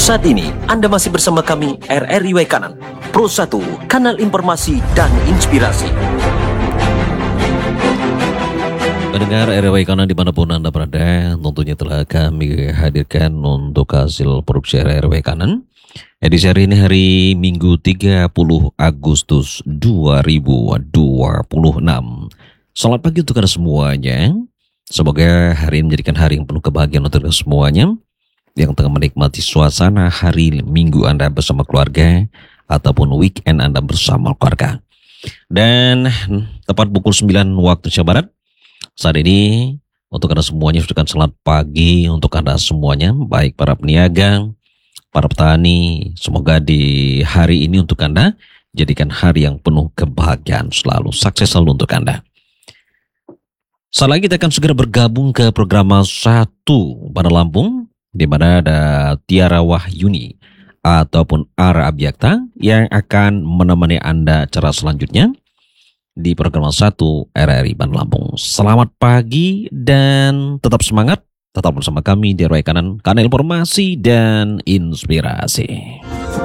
Saat ini Anda masih bersama kami RRI Way Kanan, Pro 1, kanal informasi dan inspirasi. Pendengar RRI Kanan dimanapun Anda berada, tentunya telah kami hadirkan untuk hasil produksi RRI Kanan. Edisi hari ini hari Minggu 30 Agustus 2026. Selamat pagi untuk Anda semuanya. Semoga hari ini menjadikan hari yang penuh kebahagiaan untuk Anda semuanya yang tengah menikmati suasana hari Minggu Anda bersama keluarga ataupun weekend Anda bersama keluarga. Dan tepat pukul 9 waktu Indonesia Barat saat ini untuk Anda semuanya ucapkan selamat pagi untuk Anda semuanya, baik para peniaga, para petani. Semoga di hari ini untuk Anda jadikan hari yang penuh kebahagiaan selalu, sukses selalu untuk Anda. Saat lagi kita akan segera bergabung ke program 1 pada Lampung, di mana ada Tiara Wahyuni ataupun Ara Abiakta yang akan menemani Anda acara selanjutnya di program 1 RRI Bandar Lampung. Selamat pagi dan tetap semangat, tetap bersama kami di RRI Kanan, kanal informasi dan inspirasi.